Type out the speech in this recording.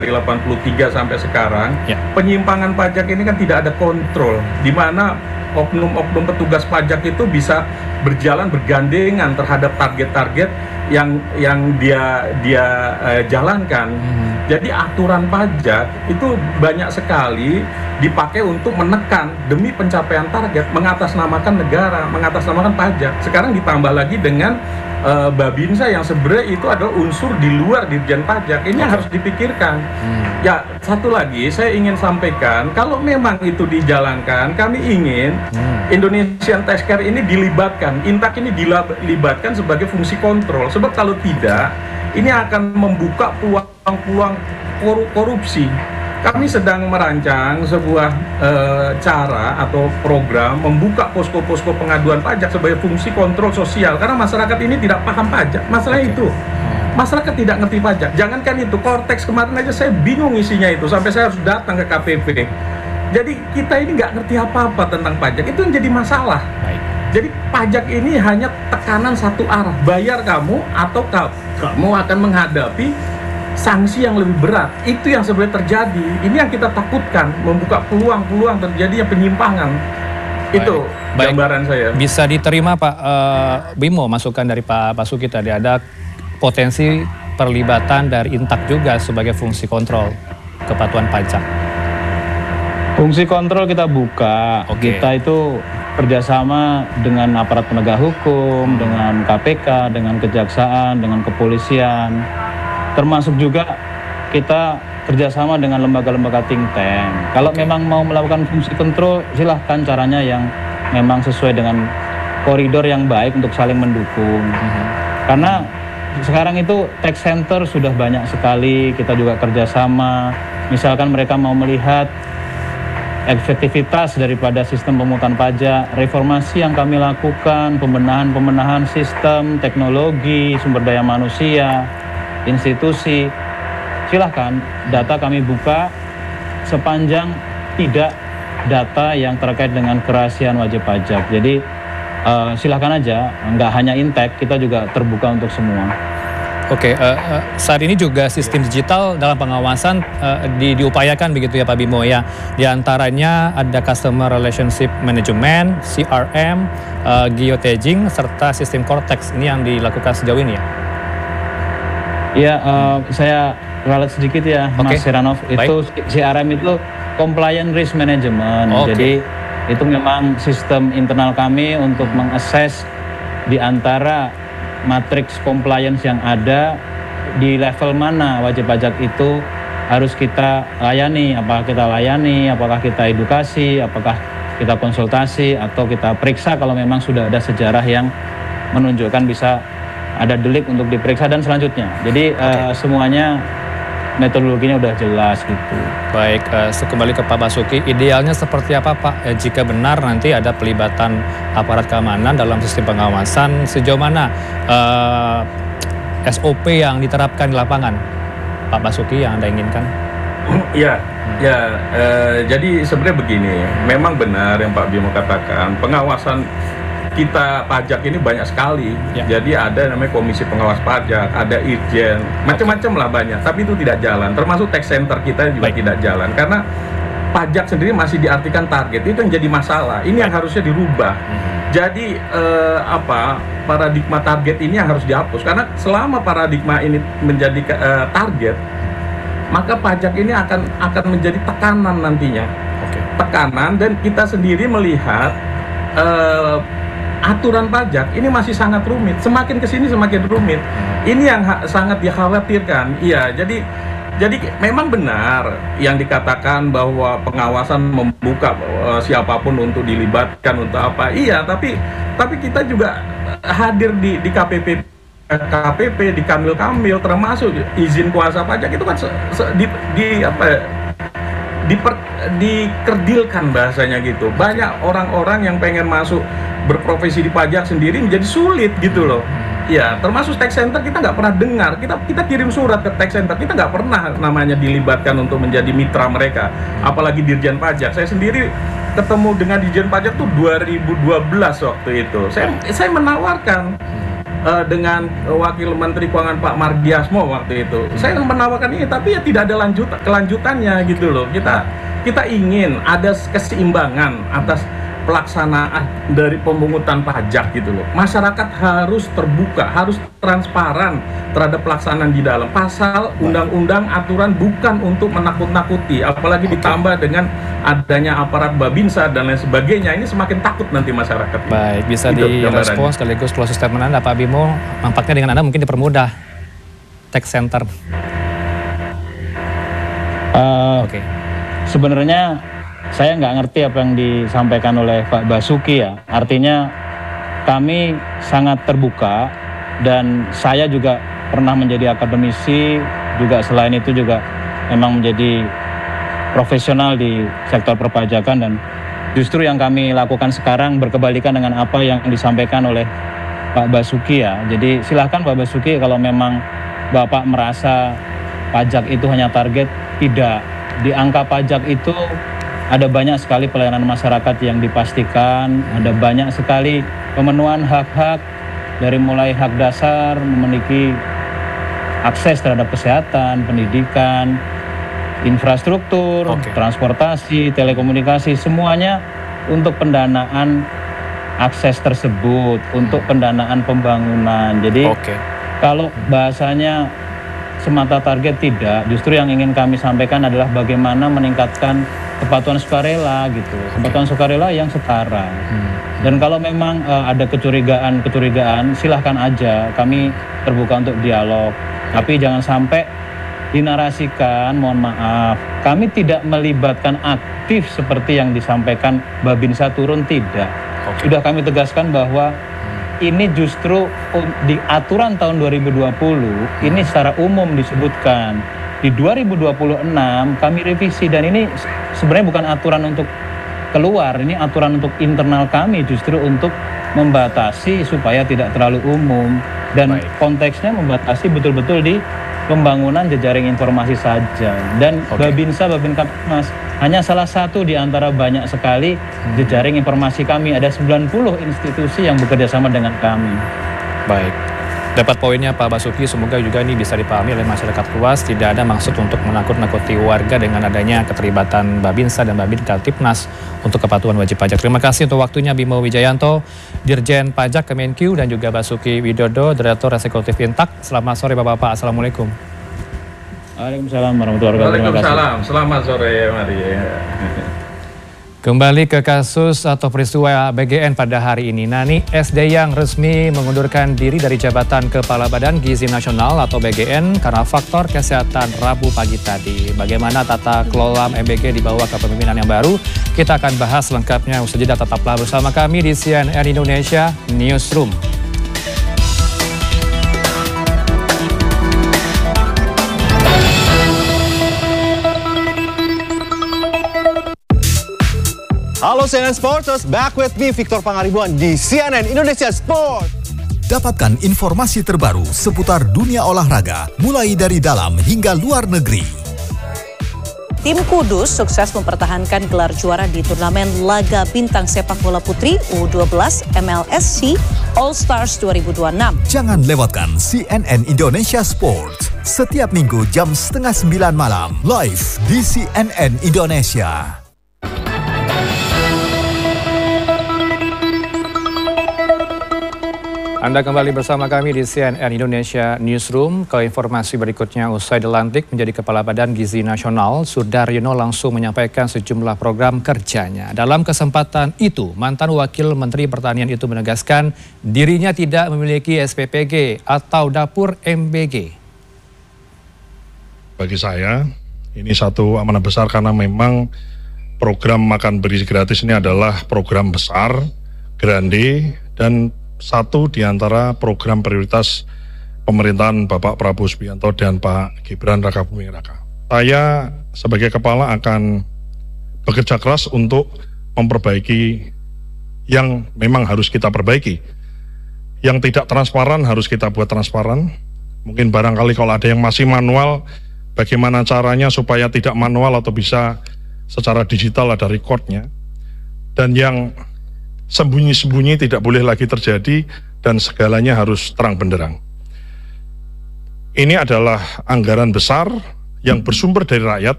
83 sampai sekarang, Ya. penyimpangan pajak ini kan tidak ada kontrol, di mana oknum-oknum petugas pajak itu bisa berjalan bergandengan terhadap target-target yang dia jalankan. Jadi aturan pajak itu banyak sekali dipakai untuk menekan demi pencapaian target, mengatasnamakan negara, mengatasnamakan pajak. Sekarang ditambah lagi dengan Babinsa yang sebenarnya itu adalah unsur di luar Dirjen Pajak. Ini yang harus dipikirkan. Ya, satu lagi saya ingin sampaikan, kalau memang itu dijalankan, kami ingin Indonesian Tax Care ini dilibatkan, Intak ini dilibatkan sebagai fungsi kontrol. Sebab kalau tidak, ini akan membuka peluang-peluang korupsi. Kami sedang merancang sebuah cara atau program membuka posko-posko pengaduan pajak sebagai fungsi kontrol sosial, karena masyarakat ini tidak paham pajak. Masalahnya itu, masyarakat tidak ngerti pajak. Jangankan itu, Kortex kemarin aja saya bingung isinya itu, sampai saya harus datang ke KPP. Jadi kita ini nggak ngerti apa-apa tentang pajak, itu yang jadi masalah. Jadi pajak ini hanya tekanan satu arah, bayar kamu atau kamu akan menghadapi sanksi yang lebih berat. Itu yang sebenarnya terjadi. Ini yang kita takutkan, membuka peluang-peluang terjadinya penyimpangan. Itu gambaran saya. Bisa diterima Pak Bimo masukan dari Pak Basuki tadi, ada potensi perlibatan dari Intak juga sebagai fungsi kontrol kepatuhan pajak. Fungsi kontrol kita buka. Kita itu kerjasama dengan aparat penegak hukum, dengan KPK, dengan kejaksaan, dengan kepolisian. Termasuk juga kita kerjasama dengan lembaga-lembaga think tank. Kalau memang mau melakukan fungsi kontrol, silahkan caranya yang memang sesuai dengan koridor yang baik untuk saling mendukung. Karena sekarang itu tax center sudah banyak sekali, kita juga kerjasama. Misalkan mereka mau melihat efektivitas daripada sistem pemungutan pajak, reformasi yang kami lakukan, pembenahan sistem, teknologi, sumber daya manusia, institusi, silahkan data kami buka sepanjang tidak data yang terkait dengan kerahasiaan wajib pajak. Jadi silahkan aja, nggak hanya Intek, kita juga terbuka untuk semua. Saat ini juga sistem digital dalam pengawasan diupayakan begitu ya Pak Bimo ya. Di antaranya ada Customer Relationship Management, CRM, geotagging, serta sistem Cortex. Ini yang dilakukan sejauh ini ya? Ya, saya ralat sedikit ya, Mas Heranov. Itu CRM itu Compliant Risk Management. Jadi itu memang sistem internal kami untuk mengakses di antara matriks compliance yang ada, di level mana wajib pajak itu harus kita layani. Apakah kita layani, apakah kita edukasi, apakah kita konsultasi, atau kita periksa kalau memang sudah ada sejarah yang menunjukkan bisa ada delik untuk diperiksa dan selanjutnya. Jadi semuanya metodologinya udah jelas gitu. Baik, kembali ke Pak Basuki, idealnya seperti apa Pak? Jika benar nanti ada pelibatan aparat keamanan dalam sistem pengawasan, sejauh mana SOP yang diterapkan di lapangan, Pak Basuki, yang Anda inginkan? Jadi sebenarnya begini, memang benar yang Pak Bimo katakan, pengawasan kita pajak ini banyak sekali. Jadi ada namanya komisi pengawas pajak, ada irjen, macam-macam lah banyak, tapi itu tidak jalan. Termasuk tax center kita juga tidak jalan karena pajak sendiri masih diartikan target. Itu yang jadi masalah. Ini yang harusnya dirubah. Jadi paradigma target ini yang harus dihapus, karena selama paradigma ini menjadi target, maka pajak ini akan menjadi tekanan nantinya. Tekanan, dan kita sendiri melihat aturan pajak ini masih sangat rumit, semakin kesini semakin rumit. Ini yang sangat dikhawatirkan. Iya, jadi memang benar yang dikatakan bahwa pengawasan membuka siapapun untuk dilibatkan untuk apa. Iya, tapi kita juga hadir di KPP, di Kamil, termasuk izin kuasa pajak itu kan dikerdilkan bahasanya gitu. Banyak orang-orang yang pengen masuk berprofesi di pajak sendiri menjadi sulit gitu loh. Ya, termasuk tax center kita nggak pernah dengar. Kita kirim surat ke tax center, kita nggak pernah namanya dilibatkan untuk menjadi mitra mereka. Apalagi Dirjen Pajak. Saya sendiri ketemu dengan Dirjen Pajak tuh 2012 waktu itu. Saya menawarkan dengan Wakil Menteri Keuangan Pak Mardiasmo waktu itu. Saya menawarkan ini, tapi ya tidak ada kelanjutannya gitu loh. Kita ingin ada keseimbangan atas pelaksanaan dari pemungutan pajak gitu loh. Masyarakat harus terbuka, harus transparan terhadap pelaksanaan di dalam. Pasal undang-undang aturan bukan untuk menakut-nakuti, apalagi ditambah dengan adanya aparat Babinsa dan lain sebagainya. Ini semakin takut nanti masyarakat. Baik, bisa direspon sekaligus closing statement Anda Pak Bimo. Nampaknya dengan Anda mungkin dipermudah tax center. Sebenarnya saya nggak ngerti apa yang disampaikan oleh Pak Basuki ya. Artinya kami sangat terbuka dan saya juga pernah menjadi akademisi, juga selain itu juga memang menjadi profesional di sektor perpajakan, dan justru yang kami lakukan sekarang berkebalikan dengan apa yang disampaikan oleh Pak Basuki ya. Jadi silahkan Pak Basuki, kalau memang Bapak merasa pajak itu hanya target, tidak. Di angka pajak itu ada banyak sekali pelayanan masyarakat yang dipastikan, ada banyak sekali pemenuhan hak-hak, dari mulai hak dasar, memiliki akses terhadap kesehatan, pendidikan, infrastruktur, transportasi, telekomunikasi, semuanya untuk pendanaan akses tersebut, untuk pendanaan pembangunan. Jadi kalau bahasanya semata target, tidak, justru yang ingin kami sampaikan adalah bagaimana meningkatkan kepatuhan sukarela gitu, kepatuhan sukarela yang setara. Dan kalau memang ada kecurigaan, silahkan aja, kami terbuka untuk dialog. Tapi jangan sampai dinarasikan, mohon maaf, kami tidak melibatkan aktif seperti yang disampaikan Babinsa turun, tidak. Sudah kami tegaskan bahwa ini justru di aturan tahun 2020 ini secara umum disebutkan. Di 2026 kami revisi, dan ini sebenarnya bukan aturan untuk keluar, ini aturan untuk internal kami, justru untuk membatasi supaya tidak terlalu umum, dan konteksnya membatasi betul-betul di pembangunan jejaring informasi saja. Dan Babinsa, Babinkapmas hanya salah satu di antara banyak sekali jejaring informasi kami. Ada 90 institusi yang bekerja sama dengan kami. Baik. Dapat poinnya Pak Basuki, semoga juga ini bisa dipahami oleh masyarakat luas. Tidak ada maksud untuk menakut-nakuti warga dengan adanya keterlibatan Babinsa dan Babinkapmas untuk kepatuhan wajib pajak. Terima kasih untuk waktunya Bimo Wijayanto, Dirjen Pajak Kemenkyu, dan juga Basuki Widodo, Direktur Eksekutif Intak. Selamat sore Bapak-Bapak, Assalamualaikum. Waalaikumsalam warahmatullahi wabarakatuh. Waalaikumsalam, selamat sore Mari. Kembali ke kasus atau peristiwa BGN pada hari ini. Nani SD yang resmi mengundurkan diri dari jabatan Kepala Badan Gizi Nasional atau BGN karena faktor kesehatan Rabu pagi tadi. Bagaimana tata kelola MBG di bawah kepemimpinan yang baru? Kita akan bahas lengkapnya usai jeda. Tetaplah bersama kami di CNN Indonesia Newsroom. Halo CNN Sporters, back with me Victor Pangaribuan di CNN Indonesia Sport. Dapatkan informasi terbaru seputar dunia olahraga, mulai dari dalam hingga luar negeri. Tim Kudus sukses mempertahankan gelar juara di turnamen laga bintang sepak bola putri U12 MLSC All Stars 2026. Jangan lewatkan CNN Indonesia Sport setiap minggu jam 8:30 malam, live di CNN Indonesia. Anda kembali bersama kami di CNN Indonesia Newsroom. Ke informasi berikutnya, usai dilantik menjadi Kepala Badan Gizi Nasional, Sudaryono langsung menyampaikan sejumlah program kerjanya. Dalam kesempatan itu, mantan Wakil Menteri Pertanian itu menegaskan dirinya tidak memiliki SPPG atau dapur MBG. Bagi saya, ini satu amanah besar karena memang program makan bergizi gratis ini adalah program besar, grande, dan satu di antara program prioritas pemerintahan Bapak Prabowo Subianto dan Pak Gibran Rakabuming Raka. Saya sebagai kepala akan bekerja keras untuk memperbaiki yang memang harus kita perbaiki. Yang tidak transparan harus kita buat transparan. Mungkin barangkali kalau ada yang masih manual, bagaimana caranya supaya tidak manual atau bisa secara digital ada recordnya. Dan yang sembunyi-sembunyi tidak boleh lagi terjadi, dan segalanya harus terang benderang. Ini adalah anggaran besar yang bersumber dari rakyat,